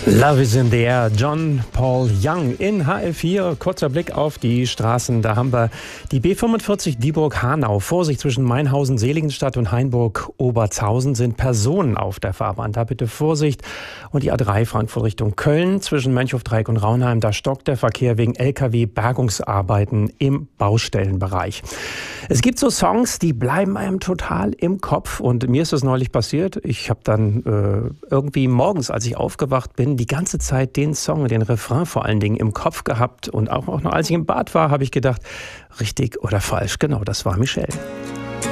Love is in the air. John Paul Young in HR4. Kurzer Blick auf die Straßen. Da haben wir die B45 Dieburg-Hanau. Vorsicht, zwischen Mainhausen, Seligenstadt und Hainburg-Obertshausen sind Personen auf der Fahrbahn. Da bitte Vorsicht. Und die A3 Frankfurt Richtung Köln zwischen Mönchhofdreieck und Raunheim. Da stockt der Verkehr wegen LKW-Bergungsarbeiten im Baustellenbereich. Es gibt so Songs, die bleiben einem total im Kopf. Und mir ist das neulich passiert. Ich habe dann irgendwie morgens, als ich aufgewacht bin, die ganze Zeit den Song, den Refrain vor allen Dingen im Kopf gehabt. Und auch noch als ich im Bad war, habe ich gedacht, richtig oder falsch. Genau, das war Michelle.